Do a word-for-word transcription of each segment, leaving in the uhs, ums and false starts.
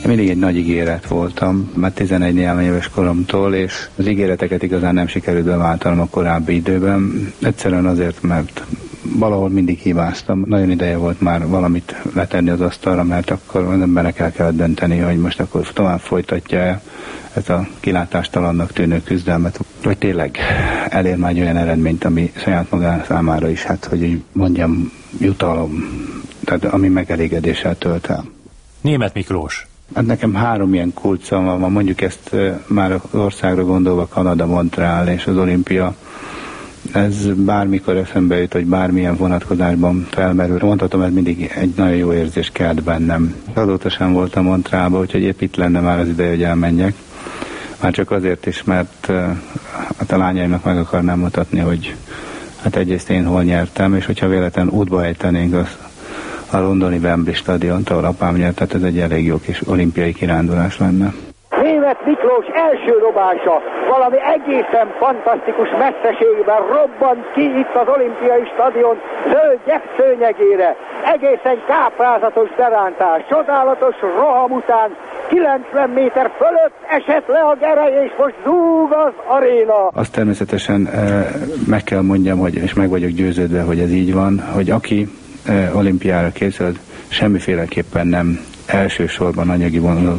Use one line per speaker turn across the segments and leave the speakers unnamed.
Mindig egy nagy ígéret voltam, már tizenegy éves koromtól, és az ígéreteket igazán nem sikerült beváltanom a korábbi időben. Egyszerűen azért, mert valahol mindig hibáztam. Nagyon ideje volt már valamit letenni az asztalra, mert akkor az embernek el kellett dönteni, hogy most akkor tovább folytatja ezt a kilátástalannak tűnő küzdelmet, hogy tényleg elér már egy olyan eredményt, ami saját magá számára is, hát hogy így mondjam, jutalom, tehát ami megelégedéssel tölt el.
Németh Miklós.
Hát nekem három ilyen kulcsom van, mondjuk ezt már az országra gondolva, Kanada, Montreal és az olimpia. Ez bármikor eszembe jut, hogy bármilyen vonatkozásban felmerül. Mondhatom, ez mindig egy nagyon jó érzés kelt bennem. Azóta sem voltam Montrealban, úgyhogy épp itt lenne már az ideje, hogy elmenjek. Már csak azért is, mert hát a lányaimnak meg akarnám mutatni, hogy hát egyrészt én hol nyertem, és hogyha véletlenül útba ejtenénk az a londoni Wembley stadiont, ahol apám nyert, tehát ez egy elég jó kis olimpiai kirándulás lenne.
Németh Miklós első dobása valami egészen fantasztikus messzeségben robbant ki itt az olimpiai stadion zöldgyek szőnyegére. Egészen káprázatos berántás, csodálatos roham után kilencven méter fölött esett le a gerej, és most zúg az aréna.
Azt természetesen eh, meg kell mondjam, hogy, és meg vagyok győződve, hogy ez így van, hogy aki eh, olimpiára készült, semmiféleképpen nem elsősorban anyagi,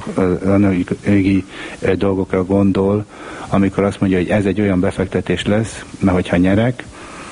anyagi dolgokra gondol, amikor azt mondja, hogy ez egy olyan befektetés lesz, mert hogyha nyerek,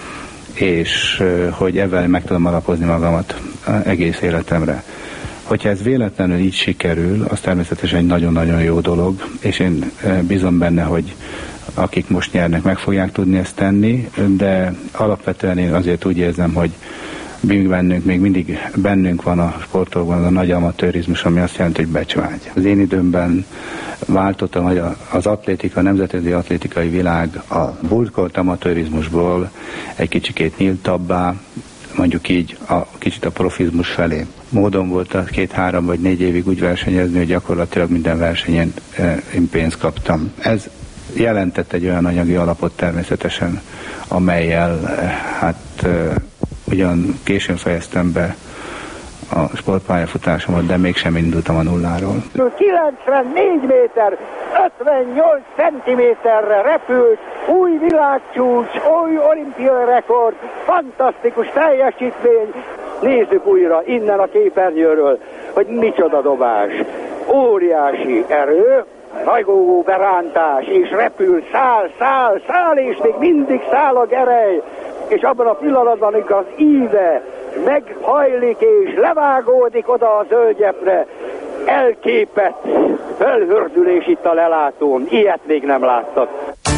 és hogy ebben meg tudom alapozni magamat egész életemre. Hogyha ez véletlenül így sikerül, az természetesen egy nagyon-nagyon jó dolog, és én bízom benne, hogy akik most nyernek, meg fogják tudni ezt tenni, de alapvetően én azért úgy érzem, hogy még bennünk, még mindig bennünk van a sportokban az a nagy amatőrizmus, ami azt jelenti, hogy becsvágy. Az én időmben váltott az atlétika, a nemzetközi atlétikai világ a múltkort amatőrizmusból egy kicsikét nyíltabbá, mondjuk így a kicsit a profizmus felé. Módon volt a két-három vagy négy évig úgy versenyezni, hogy gyakorlatilag minden versenyen én pénzt kaptam. Ez jelentett egy olyan anyagi alapot természetesen, amellyel hát ugyan későn fejeztem be a sportpályafutásomat, de mégsem indultam a nulláról.
kilencvennégy méter, ötvennyolc centiméterre repült, új világcsúcs, új olimpiai rekord, fantasztikus teljesítmény. Nézzük újra innen a képernyőről, hogy micsoda dobás. Óriási erő, rajgógó berántás, és repül, száll, száll, száll, és még mindig száll a gerej. És abban a pillanatban, amikor az íve meghajlik és levágódik oda a zöldgyepre, elképett felhördülés itt a lelátón. Ilyet még nem láttak.